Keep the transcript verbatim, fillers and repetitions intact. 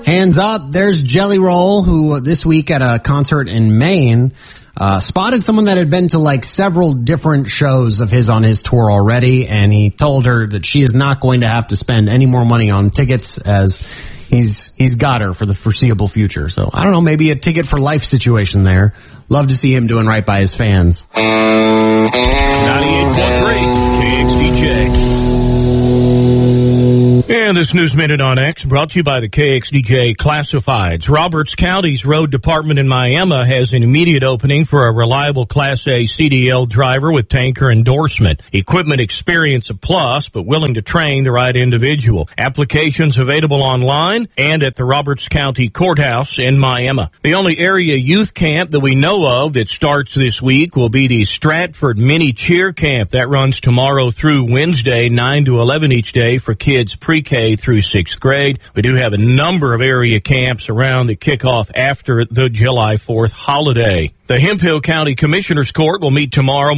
Hands up, there's Jelly Roll, who this week at a concert in Maine uh, spotted someone that had been to like several different shows of his on his tour already, and he told her that she is not going to have to spend any more money on tickets as he's he's got her for the foreseeable future. So I don't know, maybe a ticket for life situation there. Love to see him doing right by his fans. ninety-eight point three K X D J. And this News Minute on X brought to you by the K X D J Classifieds. Roberts County's road department in Miami has an immediate opening for a reliable Class A C D L driver with tanker endorsement. Equipment experience a plus, but willing to train the right individual. Applications available online and at the Roberts County Courthouse in Miami. The only area youth camp that we know of that starts this week will be the Stratford Mini Cheer Camp. That runs tomorrow through Wednesday, nine to eleven each day for kids pre-K through sixth grade. We do have a number of area camps around that kick off after the July fourth holiday. The Hemphill County Commissioners Court will meet tomorrow